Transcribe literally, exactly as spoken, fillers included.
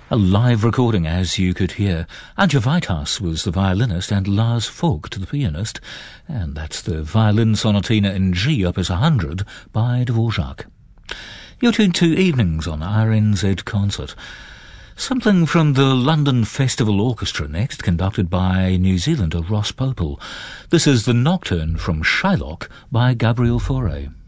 A live recording, as you could hear. Antje Weithaus was the violinist and Lars Vogt the pianist, and that's the Violin Sonatina in G, opus one hundred, by Dvorak. You're tuned to Evenings on R N Z Concert. Something from the London Festival Orchestra next, conducted by New Zealander Ross Popel. This is the Nocturne from Shylock by Gabriel Fauré.